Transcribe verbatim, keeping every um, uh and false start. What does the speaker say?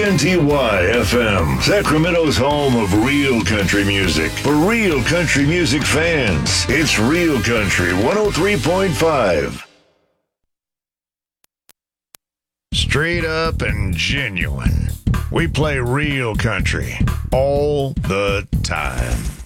N T Y F M, Sacramento's home of real country music. For real country music fans, it's Real Country one oh three point five. Straight up and genuine. We play real country all the time.